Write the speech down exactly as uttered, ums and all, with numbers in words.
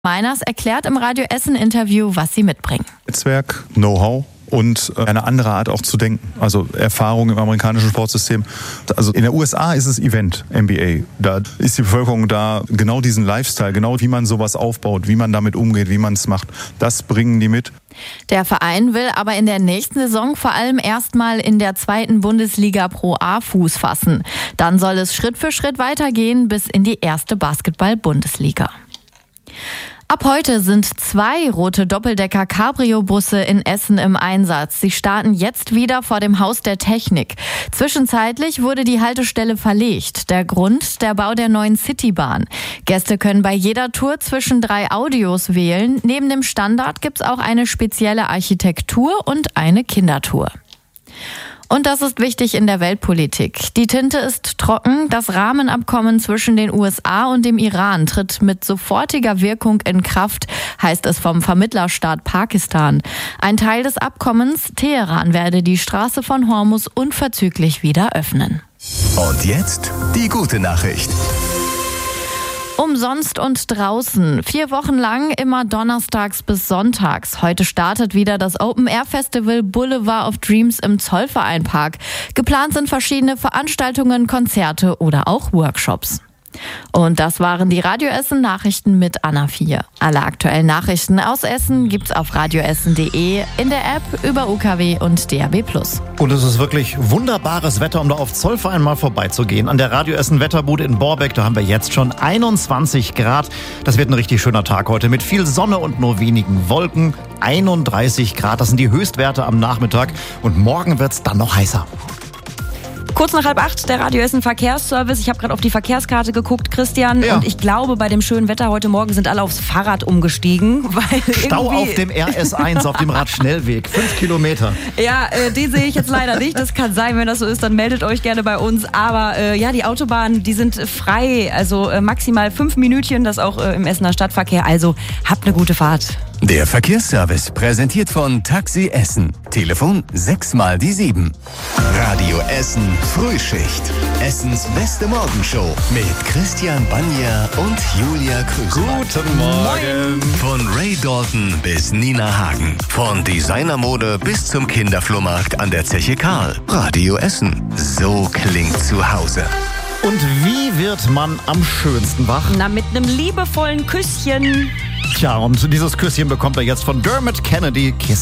Meiners erklärt im Radio Essen-Interview, was sie mitbringen. Netzwerk, Know-how und eine andere Art auch zu denken. Also Erfahrung im amerikanischen Sportsystem. Also in der U S A ist es Event, N B A. Da ist die Bevölkerung da, genau diesen Lifestyle, genau wie man sowas aufbaut, wie man damit umgeht, wie man es macht. Das bringen die mit. Der Verein will aber in der nächsten Saison vor allem erstmal in der zweiten Bundesliga Pro A Fuß fassen. Dann soll es Schritt für Schritt weitergehen bis in die erste Basketball-Bundesliga. Ab heute sind zwei rote Doppeldecker-Cabrio-Busse in Essen im Einsatz. Sie starten jetzt wieder vor dem Haus der Technik. Zwischenzeitlich wurde die Haltestelle verlegt. Der Grund, der Bau der neuen Citybahn. Gäste können bei jeder Tour zwischen drei Audios wählen. Neben dem Standard gibt's auch eine spezielle Architektur und eine Kindertour. Und das ist wichtig in der Weltpolitik. Die Tinte ist trocken. Das Rahmenabkommen zwischen den U S A und dem Iran tritt mit sofortiger Wirkung in Kraft, heißt es vom Vermittlerstaat Pakistan. Ein Teil des Abkommens, Teheran werde die Straße von Hormuz unverzüglich wieder öffnen. Und jetzt die gute Nachricht. Umsonst und draußen. Vier Wochen lang immer donnerstags bis sonntags. Heute startet wieder das Open-Air-Festival Boulevard of Dreams im Zollvereinpark. Geplant sind verschiedene Veranstaltungen, Konzerte oder auch Workshops. Und das waren die Radio Essen Nachrichten mit Anna vier. Alle aktuellen Nachrichten aus Essen gibt's auf radioessen punkt de, in der App, über U K W und D A B plus. Und es ist wirklich wunderbares Wetter, um da auf Zollverein mal vorbeizugehen. An der Radio Essen Wetterbude in Borbeck, da haben wir jetzt schon einundzwanzig Grad. Das wird ein richtig schöner Tag heute mit viel Sonne und nur wenigen Wolken. einunddreißig Grad, das sind die Höchstwerte am Nachmittag. Und morgen wird's dann noch heißer. Kurz nach halb acht, der Radio Essen Verkehrsservice. Ich habe gerade auf die Verkehrskarte geguckt, Christian. Ja. Und ich glaube, bei dem schönen Wetter heute Morgen sind alle aufs Fahrrad umgestiegen. Weil Stau auf dem R S eins, auf dem Radschnellweg. Fünf Kilometer. Ja, äh, den sehe ich jetzt leider nicht. Das kann sein, wenn das so ist, dann meldet euch gerne bei uns. Aber äh, ja, die Autobahnen, die sind frei. Also äh, maximal fünf Minütchen, das auch äh, im Essener Stadtverkehr. Also habt eine gute Fahrt. Der Verkehrsservice präsentiert von Taxi Essen. Telefon sechs mal die sieben. Radio Essen Frühschicht. Essens beste Morgenshow mit Christian Banja und Julia Krüger. Guten Morgen. Von Ray Dalton bis Nina Hagen. Von Designermode bis zum Kinderflohmarkt an der Zeche Karl. Radio Essen. So klingt zu Hause. Und wie wird man am schönsten wach? Na, mit einem liebevollen Küsschen. Tja, und dieses Küsschen bekommt er jetzt von Dermot Kennedy. Kiss